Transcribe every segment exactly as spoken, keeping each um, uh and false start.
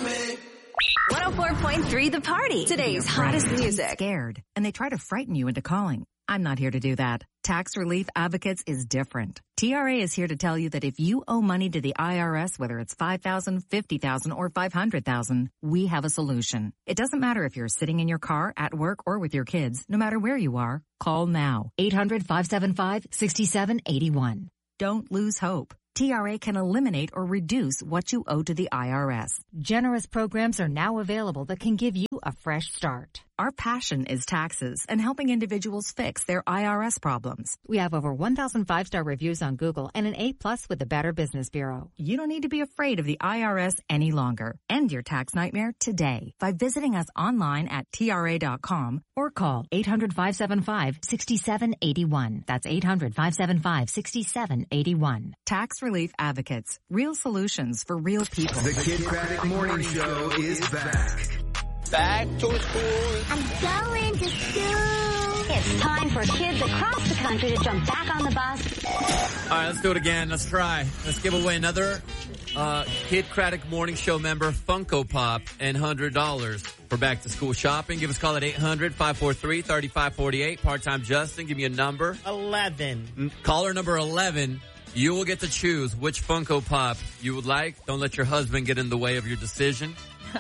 one oh four point three The Party. Today's hottest music. Scared, and they try to frighten you into calling. I'm not here to do that. Tax Relief Advocates is different. T R A is here to tell you that if you owe money to the I R S, whether it's five thousand dollars, fifty thousand dollars, or five hundred thousand dollars, we have a solution. It doesn't matter if you're sitting in your car, at work, or with your kids. No matter where you are, call now. eight hundred, five seven five, six seven eight one. Don't lose hope. T R A can eliminate or reduce what you owe to the I R S. Generous programs are now available that can give you a fresh start. Our passion is taxes and helping individuals fix their I R S problems. We have over one thousand five-star reviews on Google and an A plus with the Better Business Bureau. You don't need to be afraid of the I R S any longer. End your tax nightmare today by visiting us online at T R A dot com or call eight hundred, five seven five, six seven eight one. That's eight hundred, five seven five, six seven eight one. Tax Relief Advocates. Real solutions for real people. The Kid Craddock Morning Show is back. Back to school. I'm going to school. It's time for kids across the country to jump back on the bus. All right, let's do it again. Let's try. Let's give away another uh, Kid Craddock Morning Show member Funko Pop and one hundred dollars for back to school shopping. Give us a call at eight hundred, five four three, three five four eight. Part-time Justin, give me a number. eleven. Caller number eleven. You will get to choose which Funko Pop you would like. Don't let your husband get in the way of your decision.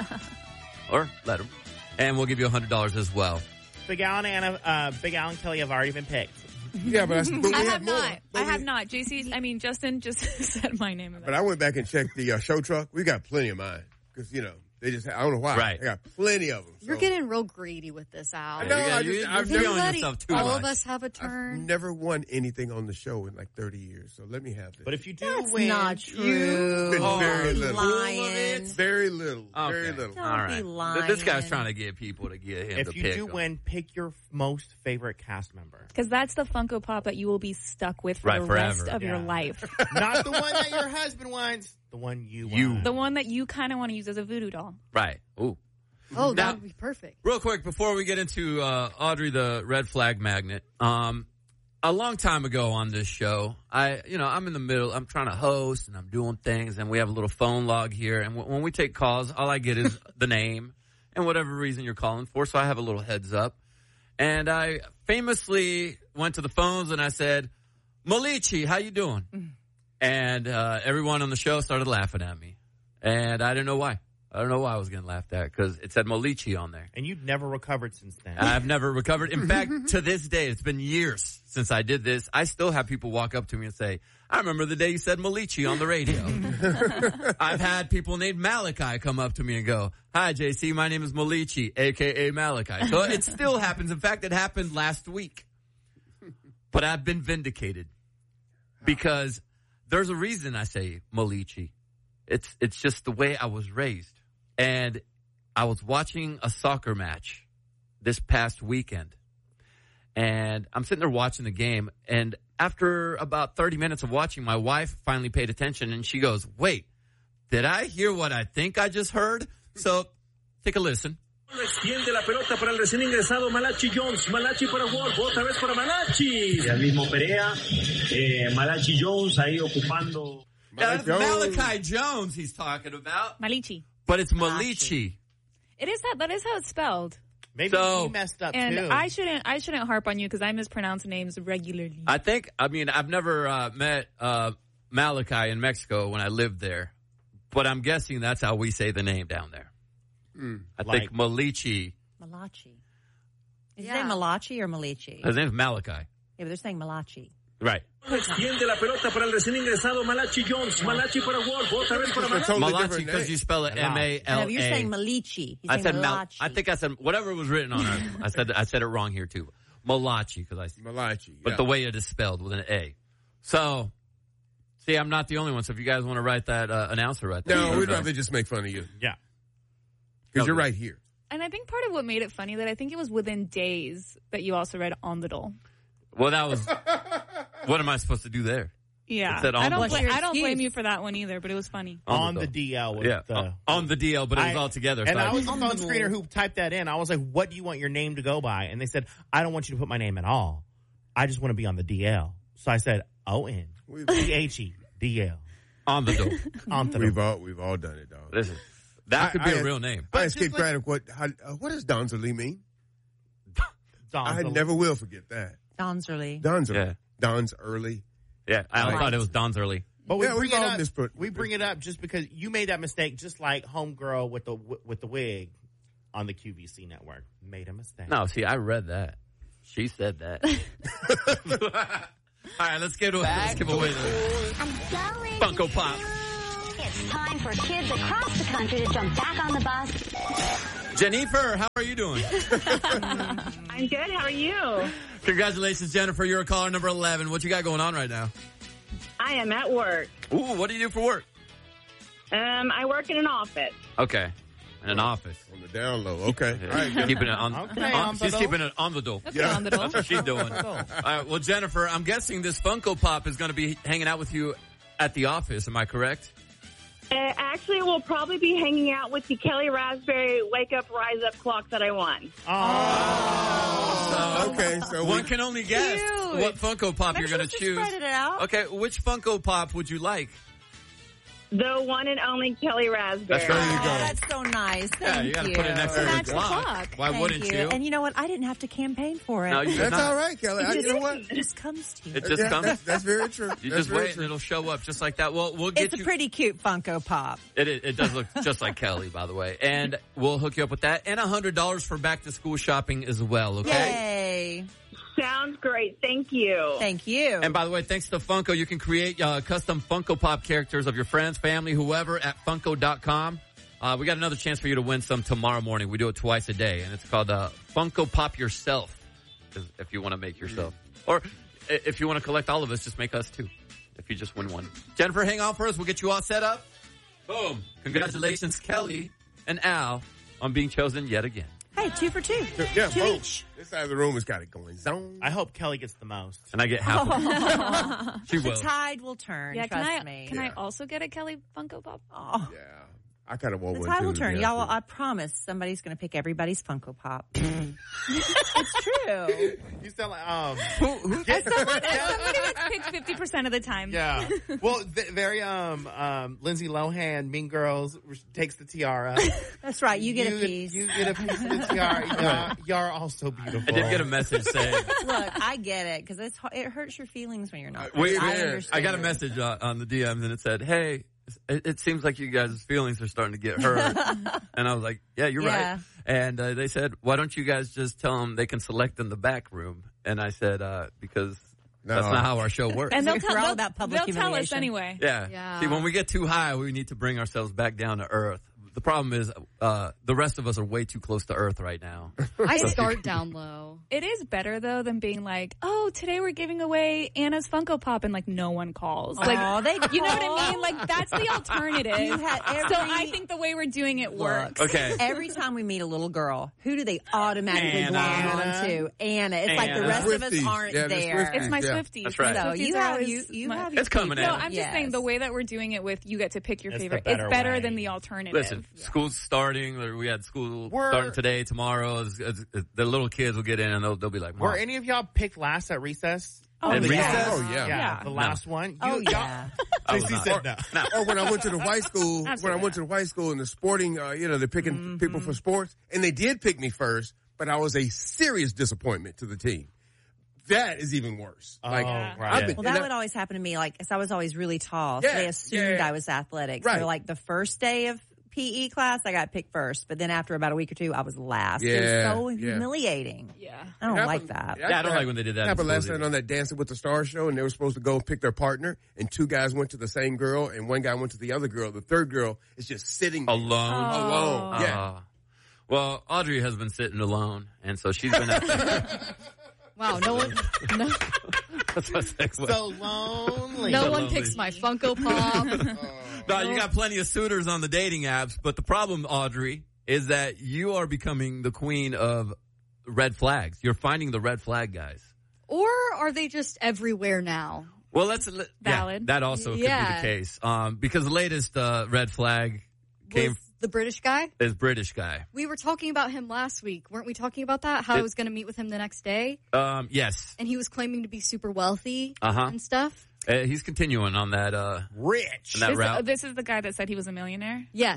Or let him. And we'll give you one hundred dollars as well. Big Al and Anna, uh, Big Al and Kelly have already been picked. Yeah, but I, but we I had have more. not. But I we, have not. J C, I mean, Justin just said my name. But I went back and checked the uh, show truck. We got plenty of mine. Because, you know, they just, I don't know why. Right. They got plenty of them. So. You're getting real greedy with this, Al. I know, Yeah, I you- just, you're I've feeling never, yourself too all much. of us have a I've turn. never won anything on the show in like thirty years. So let me have this. But if you do That's win, not true. Been Oh, very little. lying. Very little. Okay. Very little. Don't All right. be Th- lying. This guy's trying to get people to get him if to you pick do him. win, pick your f- most favorite cast member. Because that's the Funko Pop that you will be stuck with for Right, the forever. rest of Yeah. your life. Not the one that your husband wants. The one you want. You. The one that you kind of want to use as a voodoo doll. Right. Ooh. Oh, Now- that would be perfect. Real quick, before we get into uh, Audrey the Red Flag Magnet, um, a long time ago on this show, I, you know, I'm in the middle, I'm trying to host and I'm doing things, and we have a little phone log here, and w- when we take calls, all I get is the name and whatever reason you're calling for, so I have a little heads up. And I famously went to the phones and I said, Malichi, how you doing? Mm. And uh, everyone on the show started laughing at me, and I didn't know why. I don't know why I was getting laughed at, because it said Malichi on there. And you've never recovered since then. I've never recovered. In fact, to this day, it's been years since I did this. I still have people walk up to me and say, I remember the day you said Malichi on the radio. I've had people named Malachi come up to me and go, hi, J C, my name is Malichi, a k a. Malachi. So it still happens. In fact, it happened last week. But I've been vindicated because there's a reason I say Malichi. It's, it's just the way I was raised. And I was watching a soccer match this past weekend. And I'm sitting there watching the game. And after about thirty minutes of watching, my wife finally paid attention. And she goes, wait, did I hear what I think I just heard? So take a listen. Extiende la pelota para el recién ingresado Malachi Jones. Malachi para Wolf, otra vez para Malachi. Y al mismo Perea, eh, Malachi Jones ahí ocupando. Yeah, that's Malachi Jones he's talking about. Malichi. But it's Malichi. It is that. That is how it's spelled. Maybe So- he messed up And too. I shouldn't. I shouldn't harp on you because I mispronounce names regularly. I think, I mean, I've never uh, met uh, Malachi in Mexico when I lived there. But I'm guessing that's how we say the name down there. Mm. I Like- think Malichi. Malachi. Is Yeah. his name Malachi or Malichi? His name's Malachi. Yeah, but they're saying Malachi. Right. Extiende la pelota para el recién ingresado Malachi Jones. Malachi para Wolf, otra vez para It's a Malachi. totally Malachi, different because name. you spell it M A L A. No, you're saying Malichi. He's I saying said Mal- Malachi. I think I said whatever was written on it. I said I said it wrong here too. Malachi, because I. Malachi. But yeah. the way it is spelled with an A. So, see, I'm not the only one. So if you guys want to write that uh, announcer right there. No, we'd rather just make fun of you. yeah. Because No, you're but- right here. And I think part of what made it funny that I think it was within days that you also read on the doll. Well, that was. What am I supposed to do there? Yeah, It said on I the don't. doll. Bla- I don't blame Excuse. you for that one either. But it was funny. On doll. the D L with Yeah, the... on- on the D L, but it was I- all together. And so I was the On phone the screener wall. who typed that in. I was like, what do you want your name to go by? And they said, I don't want you to put my name at all. I just want to be on the D L. So I said, O N We've, T H E D L. on the door. On the we've all we've all done it, dog. Listen, That could be I, a I, real name. I asked Kid Craddock what how, uh, what does Donzerly mean? I Donzerly. never will forget that. Donzerly. Donzerly. Yeah. Don's early. Yeah, I Right. thought it was Don's early. But we Yeah, bring we've it all up. misput- We bring it up just because you made that mistake, just like Homegirl with the with the wig on the Q V C network made a mistake. No, see, I read that. She said that. All right, let's give, let's give away the I'm going Funko to Pop. school. It's time for kids across the country to jump back on the bus. Jennifer, how are you doing? I'm good. How are you? Congratulations, Jennifer. You're caller number eleven. What you got going on right now? I am at work. Ooh, what do you do for work? Um, I work in an office. Okay. In an office. On the down low. Okay. Yeah. All right. Keeping it on. Okay, on- on the she's door. keeping it on the door. Okay, on the door. That's what she's doing. All right. Well, Jennifer, I'm guessing this Funko Pop is going to be hanging out with you at the office. Am I correct? Uh, actually, we'll probably be hanging out with the Kelly Raspberry Wake Up, Rise Up clock that I won. Oh. So, okay. So One we, can only guess Cute. what Funko Pop Maybe you're going to she's just choose. spread it out. Okay, which Funko Pop would you like? The one and only Kelly Raspberry. That's right. there you Oh, go. that's so nice. Thank Yeah, you got to put it next to There the you go. clock. Why Thank wouldn't you? And you know what? I didn't have to campaign for it. No, you did that's not. all right, Kelly. it, I, just, you know what? it just comes to you. It just Yeah, comes. That's, that's very true. You that's just very wait and true. it'll show up just like that. Well, we'll get It's a you. pretty cute Funko Pop. It, it, it does look just like Kelly, by the way. And we'll hook you up with that. And one hundred dollars for back to school shopping as well, okay? Yay. Sounds great. Thank you. Thank you. And by the way, thanks to Funko, you can create uh, custom Funko Pop characters of your friends, family, whoever at Funko dot com. Uh, we got another chance for you to win some tomorrow morning. We do it twice a day, and it's called uh, Funko Pop Yourself, if you want to make yourself. Or i- if you want to collect all of us, just make us two, if you just win one. Jennifer, hang on for us. We'll get you all set up. Boom. Congratulations, Kelly and Al, on being chosen yet again. Hey, two for two. Yeah, two both. each. This side of the room has got it going. Zone. I hope Kelly gets the most. And I get half of it. She The will. tide will turn. Yeah, can trust I me. can I Yeah. also get a Kelly Funko Pop? Oh, Yeah. I kind of want the one tide too, will turn. yeah. Y'all, I promise somebody's going to pick everybody's Funko Pop. It's true. You sound like um. As someone, as somebody that's picked fifty percent of the time. Yeah. Well, th- very um um Lindsay Lohan, Mean Girls takes the tiara. That's right. You get you, a piece. You get a piece of the tiara. Y'all, y'all are all so beautiful. I did get a message saying, Look, I get it because it's it hurts your feelings when you're not. Wait, I man. understand. I got a message uh, on the D Ms and it said, hey, it, it seems like you guys' feelings are starting to get hurt. And I was like, yeah, you're Yeah. right. And uh, they said, why don't you guys just tell them they can select in the back room? And I said, uh, because No. that's not how our show works. And they'll, We're tell, all they'll, about public they'll tell us humiliation. anyway. yeah. Yeah. See, when we get too high, we need to bring ourselves back down to earth. The problem is uh, the rest of us are way too close to earth right now. I start down low. It is better though than being like, oh, today we're giving away Anna's Funko Pop and like no one calls. Like, Aw, they you know what call. I mean? Like that's the alternative. You had every- So I think the way we're doing it works. Okay. Every time we meet a little girl, who do they automatically Anna. glom onto? Anna. It's like the Anna. rest of us Swifties. aren't Yeah, the there. Swifties. It's my Yeah. Swifties. That's right. My So Swifties you are have always you you my- have your It's coming people. at No, I'm just Yes. saying the way that we're doing it with you get to pick your It's the favorite. better It's better way. than the alternative. Listen, school's starting. or We had school We're- starting today, tomorrow. It's- it's- it's- the little kids will get in and they'll, they'll be like, Mom. Were any of y'all picked last at recess? Oh, At yeah. recess? Oh, yeah. Yeah, Yeah. the No. last one. You, Oh y'all- yeah. I was J C not. said no. No. Or when I went to the white school, when I Absolutely went to the white school in the sporting, uh, you know, they're picking people for sports, and they did pick me first, but I was a serious disappointment to the team. That is even worse. Oh, Like, right. I've been- Well, that would always happen to me. Like, 'cause I was always really tall, so Yeah, they assumed yeah. I was athletic. Right. So, like, the first day of P E class, I got picked first, but then after about a week or two, I was last. It Yeah, was so yeah. humiliating. Yeah. I don't It like happened- that. Yeah, I don't like when they did that It in happened schools last night either. on that Dancing with the Stars show, and they were supposed to go pick their partner, and two guys went to the same girl, and one guy went to the other girl. The third girl is just sitting there. Alone? Alone. Yeah. Uh, well, Audrey has been sitting alone, and so she's been at Wow, no one, no, That's my segue. So lonely. no So one lonely. picks my Funko Pop. No, you got plenty of suitors on the dating apps, but the problem, Audrey, is that you are becoming the queen of red flags. You're finding the red flag guys. Or are they just everywhere now? Well, let's yeah, Valid. that also could be Yeah. the case. Um, because the latest uh, red flag came Was the British guy? is British guy. We were talking about him last week. Weren't we talking about that? How It- I was going to meet with him the next day? Um, yes, And he was claiming to be super wealthy Uh-huh. and stuff? uh, he's continuing on that uh, Rich. on that This, route. this is the guy that said he was a millionaire. Yes.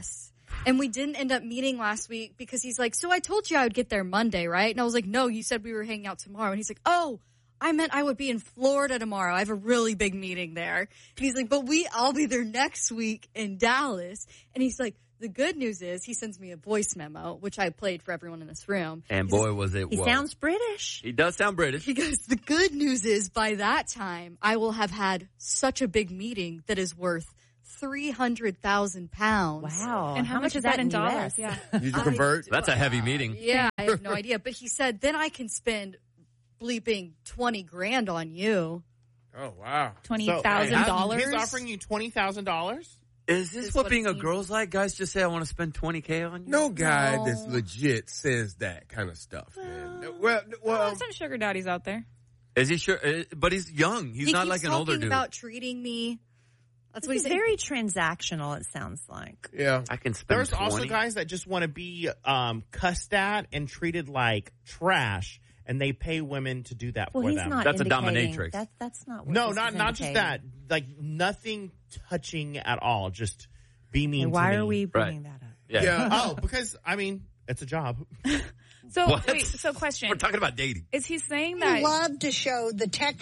And we didn't end up meeting last week because he's like, so I told you I would get there Monday, right? And I was like, no, you said we were hanging out tomorrow. And he's like, oh, I meant I would be in Florida tomorrow. I have a really big meeting there. And he's like, but we, I'll be there next week in Dallas. And he's like, the good news is he sends me a voice memo, which I played for everyone in this room. And boy, was it He whoa. sounds British. He does sound British. He goes, the good news is by that time, I will have had such a big meeting that is worth three hundred thousand pounds. Wow. And how, how much is that in dollars? Yeah. You just convert? That's a heavy meeting. Yeah, I have no idea. But he said, then I can spend bleeping twenty grand on you. Oh, wow. twenty thousand dollars? So, he's offering you twenty thousand dollars? Is this Is what what being it a seems. girl's like? Guys just say, I want to spend twenty K on you? No guy No. that's legit says that kind of stuff, man. Well, well, Well, some sugar daddies out there. Is he sure? uh, But he's young. He's he not keeps like an talking older dude. about treating me. That's what He's he said. very transactional, it sounds like. yeah. I can spend There's also twenty. guys that just want to be um, cussed at and treated like trash, and they pay women to do that Well, for he's them. not That's a indicating- dominatrix. That, that's not what no, this not is not just that. indicating. Like nothing touching at all. Just be mean And to why me. are we Right. bringing that up? Yeah. Yeah. Oh, because I mean, it's a job. So, What? wait, so question. We're talking about dating. Is he saying that love to show the tech.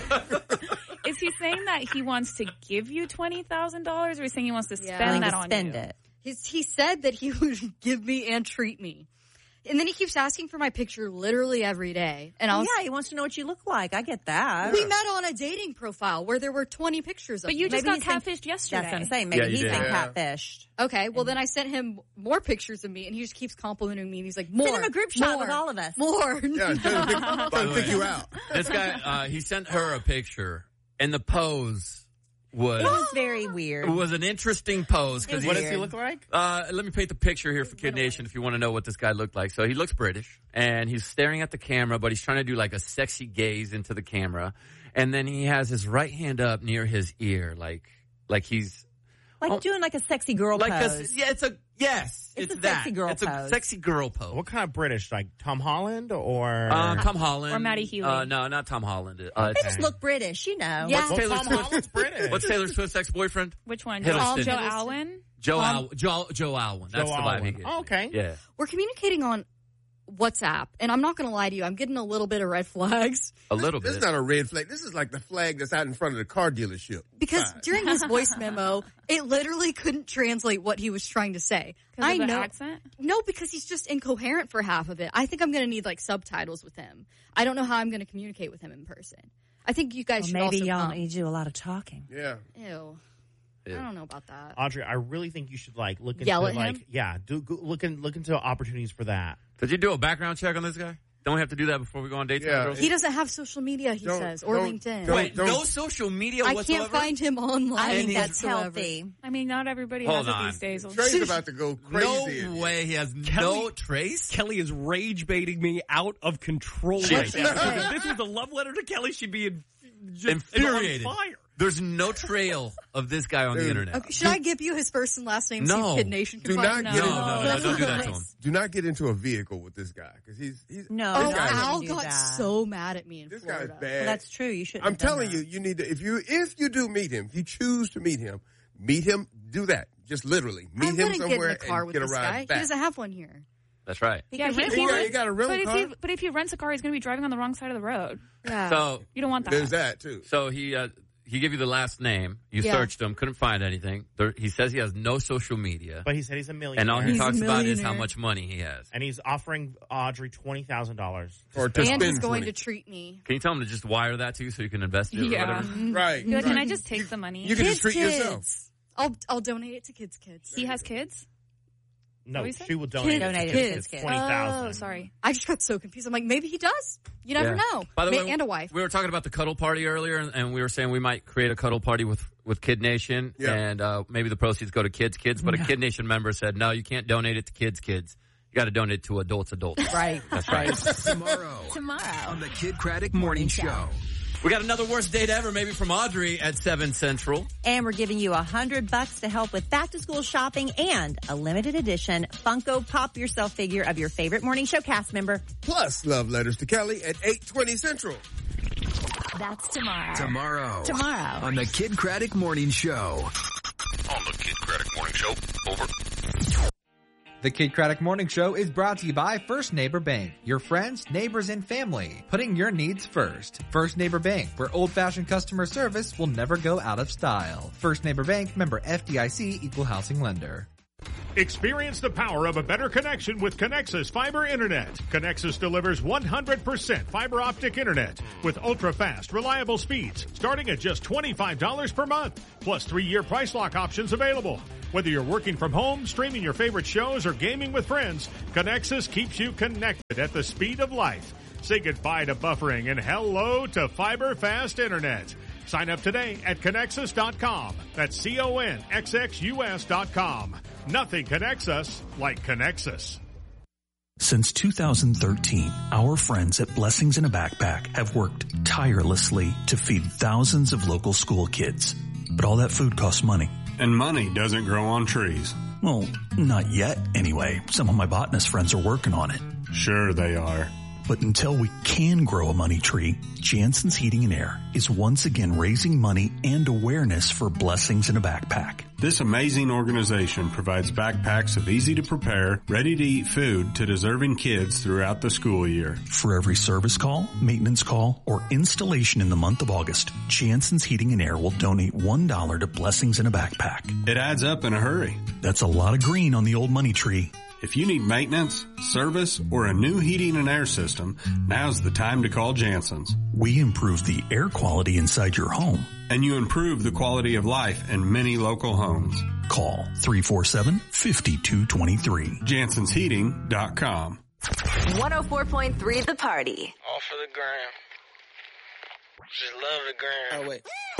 is he saying that he wants to give you twenty thousand dollars, or is he saying he wants to Yeah. spend Willing that to on spend you? it. He's, he said that he would give me and treat me. And then he keeps asking for my picture literally every day. And I Oh, was, yeah, he wants to know what you look like. I get that. we met on a dating profile where there were twenty pictures of But you me. just Maybe got he's been- catfished yesterday. That's what I'm saying. Maybe Yeah, you he's did. been Yeah. catfished. Okay, well then I sent him more pictures of me, and he just keeps complimenting me. And he's like, "More, Send him a group shot more, with all of us. more." Yeah, trying to pick, By trying the to pick way, you out. This guy, uh, he sent her a picture, and the pose was It was very weird. it was an interesting pose because What Weird. does he look like? Uh, let me paint the picture here for Kid Nation if you want to know what this guy looked like. So he looks British, and he's staring at the camera, but he's trying to do like a sexy gaze into the camera. And then he has his right hand up near his ear, like like he's Like Oh. doing like a sexy girl like pose. a, yeah, it's a yes, It's it's, a that. sexy girl it's a pose. sexy girl pose. What kind of British? Like Tom Holland or Um, Tom Holland Or Matty Healy. Uh, no, not Tom Holland. Uh, They just look British, you know. Yeah. What's Taylor Tom Swift? Holland's British. What's Taylor Swift's ex-boyfriend? Which one? Hiddleston. Joe Hiddleston. Alwyn? Joe Um, Al- Joe Joe Alwyn. That's Joe the vibe he Alwyn. gives. Oh, okay. Yeah. We're communicating on WhatsApp, and I'm not going to lie to you. I'm getting a little bit of red flags A little This bit. is not a red flag. This is like the flag that's out in front of the car dealership. because Fine. during his voice memo, it literally couldn't translate what he was trying to say. 'Cause I of the know. accent? No, because he's just incoherent for half of it. I think I'm going to need like subtitles with him. I don't know how I'm going to communicate with him in person. I think you guys Well, should maybe also y'all come. need to do a lot of talking. Yeah. Ew. Ew. I don't know about that. Audrey, I really think you should like look into Yell at like him? yeah, do go, look in, look into opportunities for that. Did you do a background check on this guy? Don't we have to do that before we go on dates? Yeah. with girls? He doesn't have social media, he Don't- says, or don't- LinkedIn. don't- Wait, no social media I whatsoever? can't find him online. I think And that's whatsoever. healthy. I mean, not everybody Hold has it on. these days. Trey's about to go crazy. No way. He has no Kelly- trace. Kelly is rage baiting me out of control She right is. now. Because if this was a love letter to Kelly, she'd be in, just Infuriated. on fire. There's no trail of this guy on the Dude. internet. Okay, should I give you his first and last name? See No. if Kid Nation can Do find not him? get No, no, no, don't do that to him. Do not get into a vehicle with this guy because he's he's No, Oh, this guy, I Al wouldn't do got that. so mad at me in this Florida. guy's bad. Well, that's true. You shouldn't. I'm have done telling that. you, you need to if you if you do meet him, if you choose to meet him, meet him. Do that. Just literally meet I'm him gonna get in somewhere the car and with get a this ride guy. back. He doesn't have one here. That's right. Yeah, can he, rent he one. rent- You got a rental but car? if he but if he rents a car, he's going to be driving on the wrong side of the road. Yeah. So You don't want that. There's that too. So he uh, he gave you the last name. You Yeah. searched him, couldn't find anything. There, he says he has no social media, But he said he's a millionaire. and all he He's a talks about is how millionaire. much money he has. and he's offering Audrey twenty thousand dollars. Or to And spend he's going twenty. to treat me. Can you tell him to just wire that to you so you can invest it? Or Yeah. whatever? Right. Be like, can right. I just take the money? You can Kids, just treat kids. yourself. I'll I'll donate it to kids, kids. He has kids? No, What you said? she will donate Kids, it to kids, kids. kids. Twenty thousand. Oh, sorry. I just got so confused. I'm like, maybe he does. You never Yeah. know. By the Ma- way, and a wife. we were talking about the cuddle party earlier, and, and we were saying we might create a cuddle party with, with Kid Nation, Yeah. and uh, maybe the proceeds go to Kids Kids. But a Kid Nation member said, no, you can't donate it to Kids Kids. You got to donate it to adults adults. Right. That's right. Tomorrow. Tomorrow. On the Kid Craddock Morning Show. We got another worst date ever, maybe from Audrey at seven Central. And we're giving you a hundred bucks to help with back to school shopping and a limited edition Funko Pop Yourself figure of your favorite morning show cast member. Plus love letters to Kelly at eight twenty Central. That's tomorrow. Tomorrow. Tomorrow. On the Kid Craddock Morning Show. On the Kid Craddock Morning Show. Over. The Kid Craddock Morning Show is brought to you by First Neighbor Bank. Your friends, neighbors, and family. Putting your needs first. First Neighbor Bank, where old-fashioned customer service will never go out of style. First Neighbor Bank, member F D I C, equal housing lender. Experience the power of a better connection with Connexus Fiber Internet. Connexus delivers one hundred percent fiber optic internet with ultra-fast, reliable speeds starting at just twenty-five dollars per month, plus three-year price lock options available. Whether you're working from home, streaming your favorite shows, or gaming with friends, Connexus keeps you connected at the speed of life. Say goodbye to buffering and hello to fiber fast internet. Sign up today at Connexus dot com. That's C O N X X U S dot com. Nothing connects us like Connexus. Since two thousand thirteen, our friends at Blessings in a Backpack have worked tirelessly to feed thousands of local school kids. But all that food costs money. And money doesn't grow on trees. Well, not yet, anyway. Some of my botanist friends are working on it. Sure they are. But until we can grow a money tree, Jansen's Heating and Air is once again raising money and awareness for Blessings in a Backpack. This amazing organization provides backpacks of easy-to-prepare, ready-to-eat food to deserving kids throughout the school year. For every service call, maintenance call, or installation in the month of August, Jansen's Heating and Air will donate one dollar to Blessings in a Backpack. It adds up in a hurry. That's a lot of green on the old money tree. If you need maintenance, service, or a new heating and air system, now's the time to call Jansen's. We improve the air quality inside your home. And you improve the quality of life in many local homes. Call three four seven, five two two three. Jansons Heating dot com. one oh four point three The Party. Off of the gram. Just love the gram. Oh, wait.